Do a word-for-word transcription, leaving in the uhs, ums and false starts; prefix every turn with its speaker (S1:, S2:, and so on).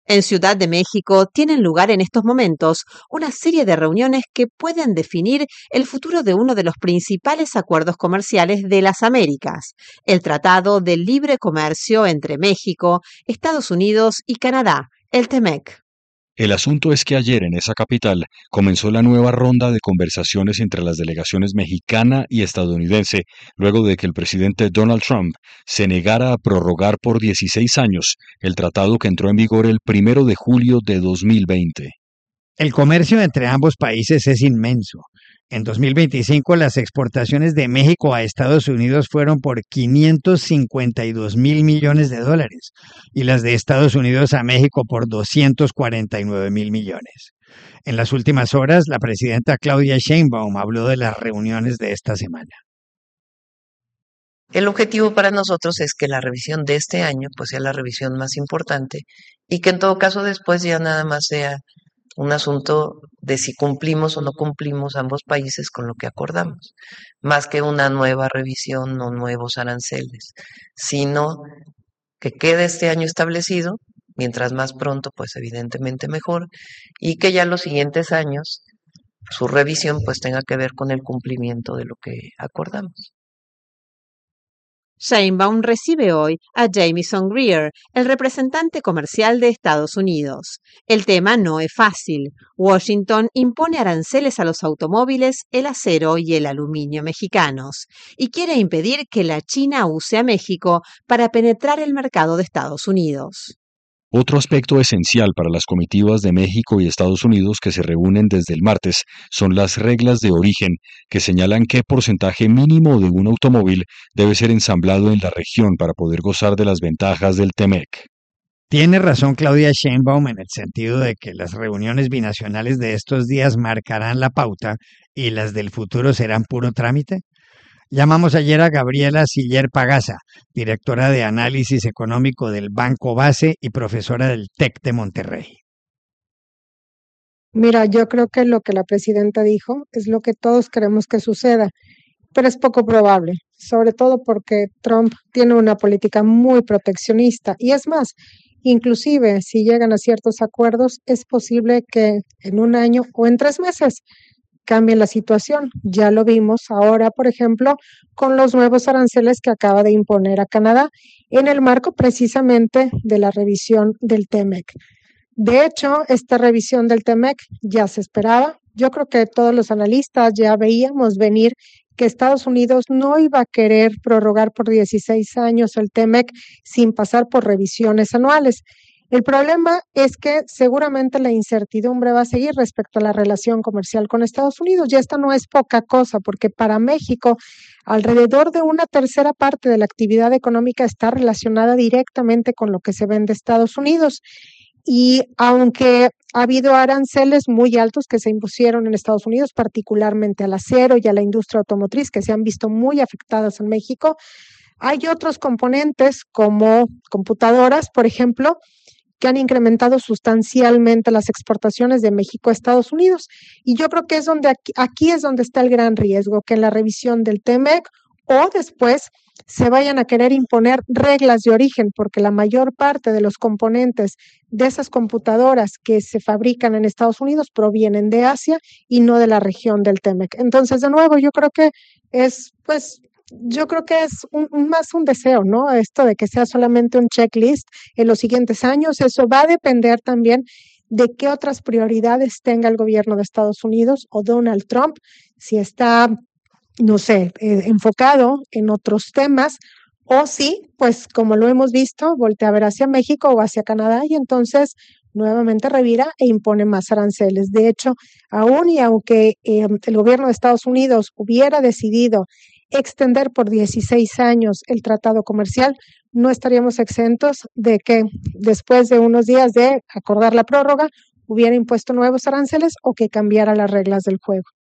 S1: En Ciudad de México tienen lugar en estos momentos una serie de reuniones que pueden definir el futuro de uno de los principales acuerdos comerciales de las Américas, el Tratado de Libre Comercio entre México, Estados Unidos y Canadá, el TEMEC.
S2: El asunto es que ayer en esa capital comenzó la nueva ronda de conversaciones entre las delegaciones mexicana y estadounidense, luego de que el presidente Donald Trump se negara a prorrogar por dieciséis años el tratado que entró en vigor el primero de julio de dos mil veinte.
S3: El comercio entre ambos países es inmenso. En dos mil veinticinco, las exportaciones de México a Estados Unidos fueron por quinientos cincuenta y dos mil millones de dólares y las de Estados Unidos a México por doscientos cuarenta y nueve mil millones. En las últimas horas, la presidenta Claudia Sheinbaum habló de las reuniones de esta semana.
S4: El objetivo para nosotros es que la revisión de este año pues sea la revisión más importante y que en todo caso después ya nada más sea un asunto de si cumplimos o no cumplimos ambos países con lo que acordamos, más que una nueva revisión o nuevos aranceles, sino que quede este año establecido, mientras más pronto, pues evidentemente mejor, y que ya los siguientes años su revisión pues tenga que ver con el cumplimiento de lo que acordamos.
S1: Sheinbaum recibe hoy a Jamieson Greer, el representante comercial de Estados Unidos. El tema no es fácil. Washington impone aranceles a los automóviles, el acero y el aluminio mexicanos y quiere impedir que la China use a México para penetrar el mercado de Estados Unidos.
S2: Otro aspecto esencial para las comitivas de México y Estados Unidos que se reúnen desde el martes son las reglas de origen, que señalan qué porcentaje mínimo de un automóvil debe ser ensamblado en la región para poder gozar de las ventajas del TEMEC.
S3: Tiene razón Claudia Sheinbaum en el sentido de que las reuniones binacionales de estos días marcarán la pauta y las del futuro serán puro trámite. Llamamos ayer a Gabriela Siller Pagasa, directora de Análisis Económico del Banco Base y profesora del TEC de Monterrey.
S5: Mira, yo creo que lo que la presidenta dijo es lo que todos queremos que suceda, pero es poco probable, sobre todo porque Trump tiene una política muy proteccionista y es más, inclusive si llegan a ciertos acuerdos, es posible que en un año o en tres meses cambie la situación. Ya lo vimos ahora, por ejemplo, con los nuevos aranceles que acaba de imponer a Canadá en el marco precisamente de la revisión del TEMEC. De hecho, esta revisión del TEMEC ya se esperaba. Yo creo que todos los analistas ya veíamos venir que Estados Unidos no iba a querer prorrogar por dieciséis años el TEMEC sin pasar por revisiones anuales. El problema es que seguramente la incertidumbre va a seguir respecto a la relación comercial con Estados Unidos, y esta no es poca cosa, porque para México alrededor de una tercera parte de la actividad económica está relacionada directamente con lo que se vende en Estados Unidos. Y aunque ha habido aranceles muy altos que se impusieron en Estados Unidos, particularmente al acero y a la industria automotriz, que se han visto muy afectadas en México, hay otros componentes como computadoras, por ejemplo, que han incrementado sustancialmente las exportaciones de México a Estados Unidos. Y yo creo que es donde aquí, aquí es donde está el gran riesgo, que en la revisión del TEMEC o después se vayan a querer imponer reglas de origen, porque la mayor parte de los componentes de esas computadoras que se fabrican en Estados Unidos provienen de Asia y no de la región del TEMEC. Entonces, de nuevo, yo creo que es, pues, yo creo que es un, un, más un deseo, ¿no? Esto de que sea solamente un checklist en los siguientes años, eso va a depender también de qué otras prioridades tenga el gobierno de Estados Unidos o Donald Trump, si está, no sé, eh, enfocado en otros temas, o si, pues como lo hemos visto, voltea a ver hacia México o hacia Canadá y entonces nuevamente revira e impone más aranceles. De hecho, aún y aunque eh, el gobierno de Estados Unidos hubiera decidido extender por dieciséis años el tratado comercial, no estaríamos exentos de que después de unos días de acordar la prórroga, hubiera impuesto nuevos aranceles o que cambiara las reglas del juego.